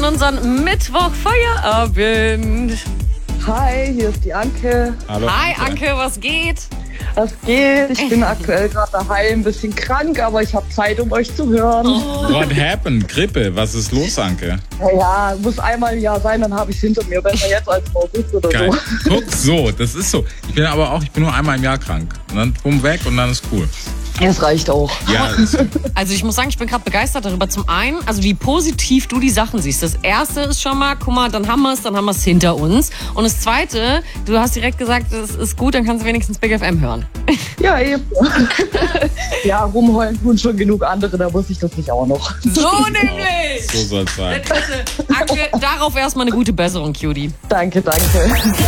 unseren Mittwoch-Feierabend. Hi, hier ist die Anke. Hallo. Hi Anke, was geht? Was geht? Ich bin aktuell gerade daheim, ein bisschen krank, aber ich habe Zeit, um euch zu hören. What happened? Grippe, was ist los, Anke? Ja, muss einmal im Jahr sein, dann habe ich es hinter mir. Besser jetzt als im August oder Geil. so. Guck, so, das ist so. Ich bin nur einmal im Jahr krank. Und dann bumm weg und dann ist cool. Es reicht auch. Ja, Also ich muss sagen, ich bin gerade begeistert darüber. Zum einen, also wie positiv du die Sachen siehst. Das erste ist schon mal, guck mal, dann haben wir es hinter uns. Und das zweite, du hast direkt gesagt, es ist gut, dann kannst du wenigstens Big FM hören. Ja, eben. Ja, rumheulen tun schon genug andere, da muss ich das nicht auch noch. So nämlich! so soll's sein. Anke, darauf erstmal eine gute Besserung, Cutie. Danke, danke.